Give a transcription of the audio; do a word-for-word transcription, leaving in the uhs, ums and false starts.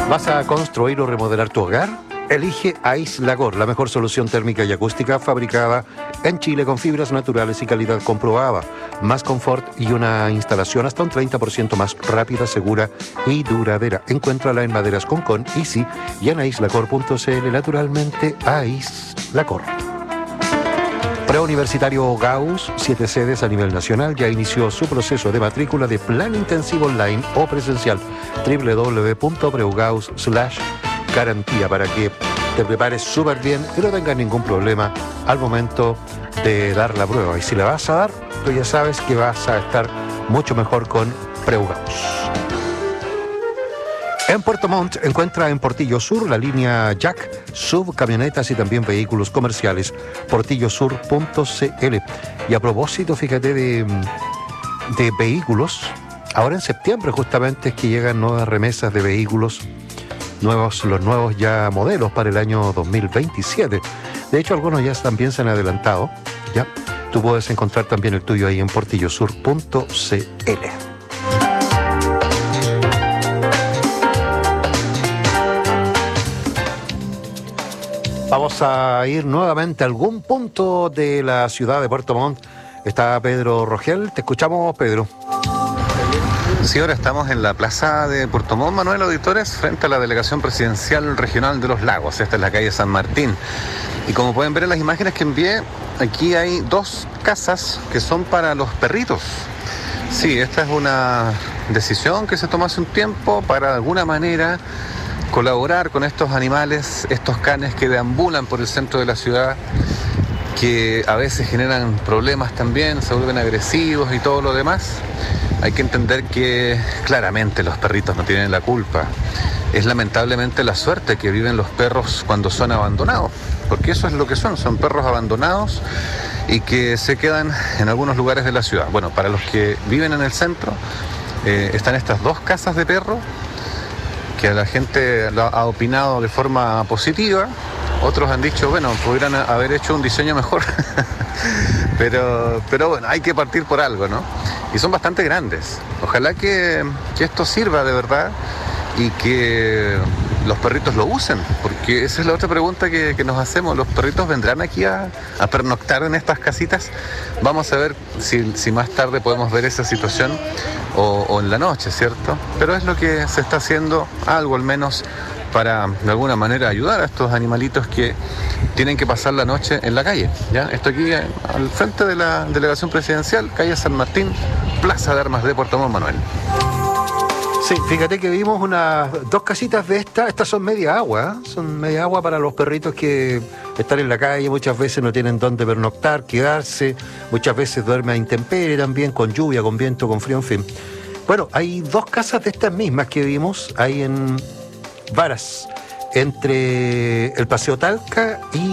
¿Vas a construir o remodelar tu hogar? Elige Aislagor, la mejor solución térmica y acústica fabricada en Chile con fibras naturales y calidad comprobada. Más confort y una instalación hasta un treinta por ciento más rápida, segura y duradera. Encuéntrala en Maderas Concon, Easy y en aislacor punto c l. Naturalmente, Aislacor. Preuniversitario Gauss, siete sedes a nivel nacional, ya inició su proceso de matrícula de plan intensivo online o presencial. doble u doble u doble u punto preugaus slash garantía para que te prepares súper bien y no tengas ningún problema al momento de dar la prueba. Y si la vas a dar, tú ya sabes que vas a estar mucho mejor con Preugaus. En Puerto Montt encuentra en Portillo Sur la línea Jack, sub, camionetas y también vehículos comerciales. portillo sur punto c l. Y a propósito, fíjate, de, de vehículos, ahora en septiembre justamente es que llegan nuevas remesas de vehículos, nuevos, los nuevos ya modelos para el año dos mil veintisiete. De hecho, algunos ya también se han adelantado. ¿Ya? Tú puedes encontrar también el tuyo ahí en portillo sur punto c l. Vamos a ir nuevamente a algún punto de la ciudad de Puerto Montt. Está Pedro Rogel. Te escuchamos, Pedro. Sí, ahora estamos en la plaza de Puerto Montt, Manuel Auditores, frente a la Delegación Presidencial Regional de los Lagos. Esta es la calle San Martín. Y como pueden ver en las imágenes que envié, aquí hay dos casas que son para los perritos. Sí, esta es una decisión que se tomó hace un tiempo para de alguna manera colaborar con estos animales, estos canes que deambulan por el centro de la ciudad, que a veces generan problemas también, se vuelven agresivos y todo lo demás. Hay que entender que claramente los perritos no tienen la culpa. Es lamentablemente la suerte que viven los perros cuando son abandonados, porque eso es lo que son, son perros abandonados y que se quedan en algunos lugares de la ciudad. Bueno, para los que viven en el centro, eh, están estas dos casas de perros, que la gente lo ha opinado de forma positiva. Otros han dicho, bueno, pudieran haber hecho un diseño mejor. pero, pero bueno, hay que partir por algo, ¿no? Y son bastante grandes. Ojalá que, que esto sirva de verdad y que los perritos lo usen, porque esa es la otra pregunta que, que nos hacemos. ¿Los perritos vendrán aquí a, a pernoctar en estas casitas? Vamos a ver si, si más tarde podemos ver esa situación o, o en la noche, ¿cierto? Pero es lo que se está haciendo, algo al menos, para de alguna manera ayudar a estos animalitos que tienen que pasar la noche en la calle. ¿Ya? Esto aquí al frente de la Delegación Presidencial, calle San Martín, Plaza de Armas de Puerto Montt, Manuel. Sí, fíjate que vimos unas dos casitas de estas. Estas son media agua, ¿eh? Son media agua para los perritos que están en la calle, muchas veces no tienen dónde pernoctar, quedarse, muchas veces duermen a intemperie también, con lluvia, con viento, con frío, en fin. Bueno, hay dos casas de estas mismas que vimos ahí en Varas, entre el Paseo Talca y